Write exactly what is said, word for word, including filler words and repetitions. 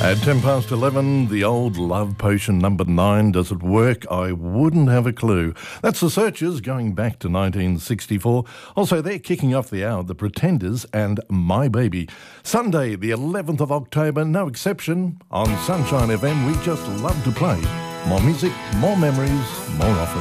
At ten past eleven, the old love potion number nine. Does it work? I wouldn't have a clue. That's the Searchers going back to nineteen sixty-four. Also, they're kicking off the hour, the Pretenders and My Baby. Sunday, the eleventh of October, no exception. On Sunshine F M, we just love to play more music, more memories, more often.